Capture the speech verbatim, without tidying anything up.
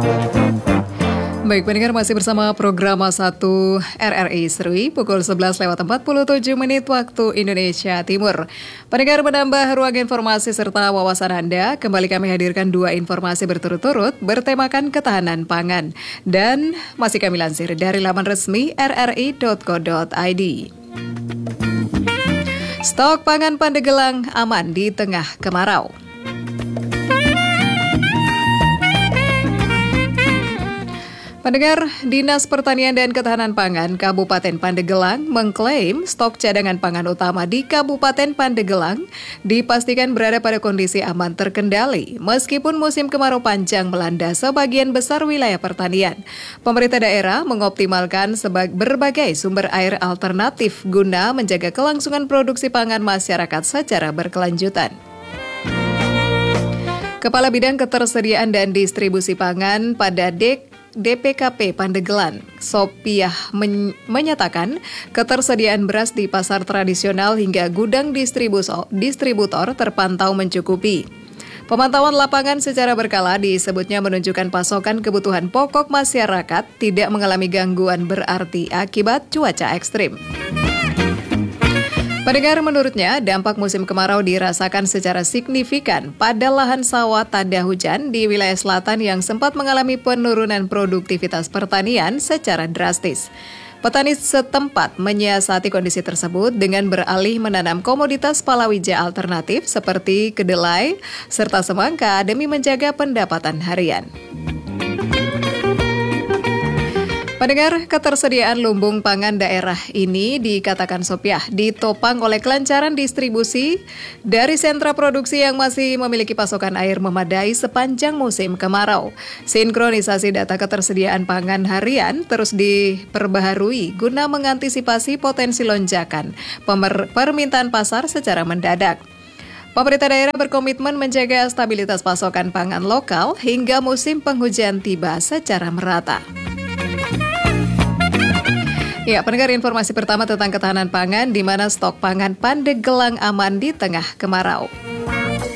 Baik, pendengar masih bersama program satu R R I Serui pukul sebelas lewat empat puluh tujuh menit waktu Indonesia Timur. Pendengar, menambah ruang informasi serta wawasan Anda, kembali kami hadirkan dua informasi berturut-turut bertemakan ketahanan pangan. Dan masih kami lansir dari laman resmi r r i dot co dot i d. Stok pangan Pandeglang aman di tengah kemarau. Pendengar, Dinas Pertanian dan Ketahanan Pangan Kabupaten Pandeglang mengklaim stok cadangan pangan utama di Kabupaten Pandeglang dipastikan berada pada kondisi aman terkendali meskipun musim kemarau panjang melanda sebagian besar wilayah pertanian. Pemerintah daerah mengoptimalkan sebag berbagai sumber air alternatif guna menjaga kelangsungan produksi pangan masyarakat secara berkelanjutan. Kepala Bidang Ketersediaan dan Distribusi Pangan pada D P K P Pandeglang, Sopiah men- menyatakan ketersediaan beras di pasar tradisional hingga gudang distributor, distributor terpantau mencukupi. Pemantauan lapangan secara berkala disebutnya menunjukkan pasokan kebutuhan pokok masyarakat tidak mengalami gangguan berarti akibat cuaca ekstrim. Pendengar, menurutnya dampak musim kemarau dirasakan secara signifikan pada lahan sawah tanda hujan di wilayah selatan yang sempat mengalami penurunan produktivitas pertanian secara drastis. Petani setempat menyiasati kondisi tersebut dengan beralih menanam komoditas palawija alternatif seperti kedelai serta semangka demi menjaga pendapatan harian. Pendengar, ketersediaan lumbung pangan daerah ini dikatakan Sopiah ditopang oleh kelancaran distribusi dari sentra produksi yang masih memiliki pasokan air memadai sepanjang musim kemarau. Sinkronisasi data ketersediaan pangan harian terus diperbaharui guna mengantisipasi potensi lonjakan pemer- permintaan pasar secara mendadak. Pemerintah daerah berkomitmen menjaga stabilitas pasokan pangan lokal hingga musim penghujan tiba secara merata. Ya, pendengar, informasi pertama tentang ketahanan pangan di mana stok pangan Pandeglang aman di tengah kemarau.